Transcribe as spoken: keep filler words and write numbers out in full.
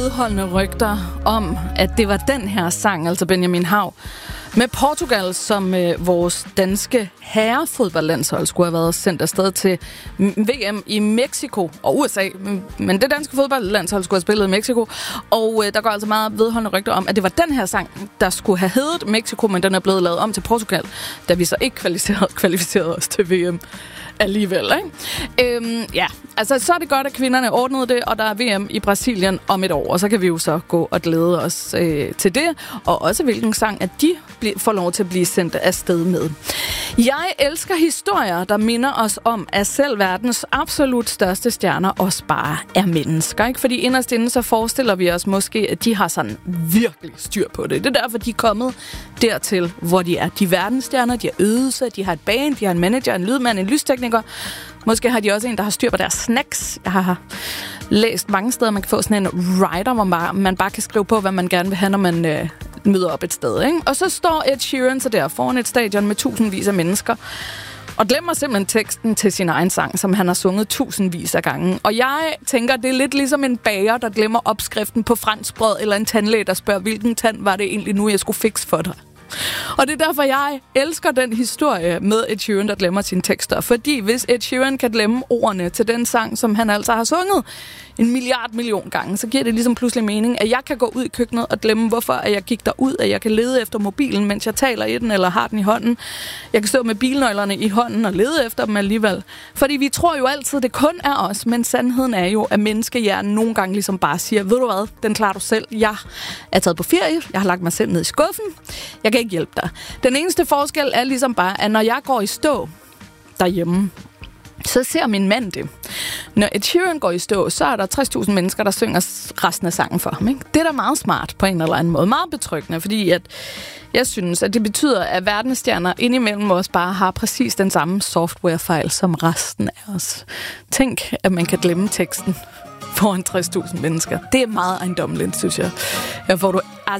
Vedholdende rygter om, at det var den her sang, altså Benjamin Hav, med Portugal, som øh, vores danske herrefodboldlandshold skulle have været sendt afsted til V M i Mexico og U S A. Men det danske fodboldlandshold skulle have spillet i Mexico, og øh, der går altså meget vedholdende rygter om, at det var den her sang, der skulle have heddet Mexico, men den er blevet lavet om til Portugal, da vi så ikke kvalificerede, kvalificerede os til V M alligevel, ikke? Øhm, ja, altså så er det godt, at kvinderne ordnede det, og der er V M i Brasilien om et år, og så kan vi jo så gå og glæde os øh, til det, og også hvilken sang, at de bl- får lov til at blive sendt afsted med. Jeg elsker historier, der minder os om, at selv verdens absolut største stjerner også bare er mennesker, ikke? Fordi inderst inde, så forestiller vi os måske, at de har sådan virkelig styr på det. Det er derfor, de er kommet dertil, hvor de er. De er verdensstjerner, de har øvet sig, de har et band, de har en manager, en lydmand, en lystekniker. Måske har de også en, der har styr på deres snacks. Jeg har læst mange steder, man kan få sådan en writer, hvor man, man bare kan skrive på, hvad man gerne vil have, når man øh, møder op et sted, ikke? Og så står Ed Sheeran så der foran et stadion med tusindvis af mennesker, og glemmer simpelthen teksten til sin egen sang, som han har sunget tusindvis af gange. Og jeg tænker, det er lidt ligesom en bager, der glemmer opskriften på franskbrød, eller en tandlæge, der spørger, hvilken tand var det egentlig nu, jeg skulle fikse for dig. Og det er derfor, jeg elsker den historie med Ed Sheeran, der glemmer sine tekster. Fordi hvis Ed Sheeran kan glemme ordene til den sang, som han altså har sunget en milliard million gange, så giver det ligesom pludselig mening, at jeg kan gå ud i køkkenet og glemme, hvorfor at jeg gik derud, at jeg kan lede efter mobilen, mens jeg taler i den eller har den i hånden. Jeg kan stå med bilnøglerne i hånden og lede efter dem alligevel. Fordi vi tror jo altid, at det kun er os, men sandheden er jo, at menneskehjernen nogle gange ligesom bare siger, ved du hvad, den klarer du selv. Jeg er taget på ferie, jeg har lagt mig selv ned i skuffen, jeg kan ikke hjælpe dig. Den eneste forskel er ligesom bare, at når jeg går i stå derhjemme, så ser min mand det. Når Ed Sheeran går i stå, så er der tres tusind mennesker, der synger resten af sangen for ham, ikke? Det er da meget smart på en eller anden måde. Meget betryggende, fordi at jeg synes, at det betyder, at verdensstjerner indimellem os bare har præcis den samme softwarefejl som resten af os. Tænk, at man kan glemme teksten foran tres tusind mennesker. Det er meget ejendommeligt, synes jeg. Her får du